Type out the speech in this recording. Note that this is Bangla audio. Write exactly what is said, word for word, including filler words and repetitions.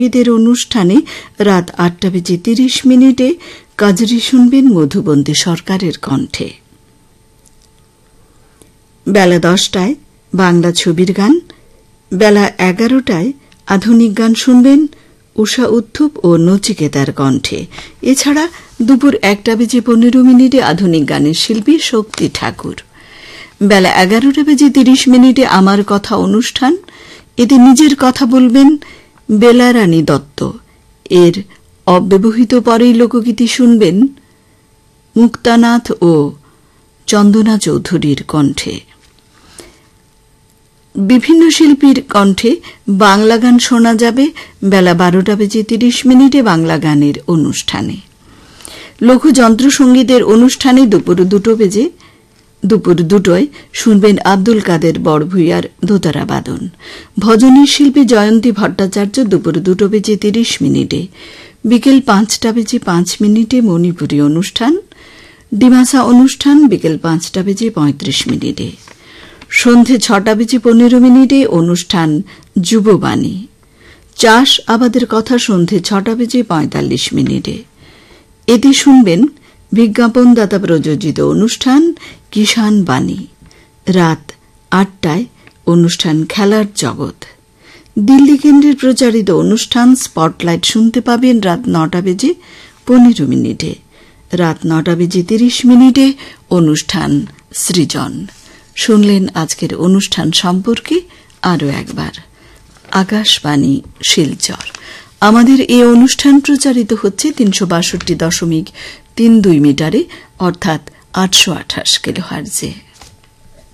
ঈদের অনুষ্ঠানে রাত আটটা বেজে তিরিশ মিনিটে কাজরি শুনবেন মধুবন্তী সরকারের কণ্ঠে। বেলা দশটায় বাংলা ছবির গান, বেলা এগারোটায় আধুনিক গান শুনবেন উষা উত্থুপ ও নচিকেতার কণ্ঠে। এছাড়া দুপুর একটা বেজে পনেরো মিনিটে আধুনিক গানের শিল্পী শক্তি ঠাকুর। বেলা এগারোটা বেজে তিরিশ মিনিটে আমার কথা অনুষ্ঠান, এতে নিজের কথা বলবেন বেলারানী দত্ত। এর অব্যবহিত পরেই লোকগীতি শুনবেন মুক্তানাথ ও চন্দনা চৌধুরীর কণ্ঠে। বিভিন্ন শিল্পীর কণ্ঠে বাংলা গান শোনা যাবে বেলা বারোটা বেজে তিরিশ মিনিটে বাংলা গানের অনুষ্ঠানে। লঘু যন্ত্রসঙ্গীতের অনুষ্ঠানে দুপুর দুটো বেজে দুপুর দুটোয় শুনবেন আব্দুল কাদের বড়ভূইয়ার দোতারা বাদন। ভজনের শিল্পী জয়ন্তী ভট্টাচার্য দুপুর দুটো বেজে তিরিশ মিনিটে। বিকেল পাঁচটা বেজে পাঁচ মিনিটে মণিপুরী অনুষ্ঠান, ডিমাসা অনুষ্ঠান বিকেল পাঁচটা বেজে পঁয়ত্রিশ মিনিটে। সন্ধে ছটা বেজে পনেরো মিনিটে অনুষ্ঠান যুববাণী। চাষ আবাদের কথা সন্ধে ছটা বেজে পঁয়তাল্লিশ মিনিটে। এতে শুনবেন বিজ্ঞাপনদাতা প্রযোজিত অনুষ্ঠান কিষাণ বাণী। রাত আটটায় অনুষ্ঠান খেলার জগৎ। দিল্লি কেন্দ্রের প্রচারিত অনুষ্ঠান স্পটলাইট শুনতে পাবেন রাত নটা বেজে পনেরো মিনিটে। রাত নটা বেজে তিরিশ মিনিটে অনুষ্ঠান সৃজন। শুনলেন আজকের অনুষ্ঠান সম্পর্কে আরও একবার। আকাশবাণী শিলচর। আমাদের এই অনুষ্ঠান প্রচারিত হচ্ছে তিনশো বাষট্টি দশমিক তিন দুই মিটারে, অর্থাৎ আটশো আঠাশ কিলোহার্জে।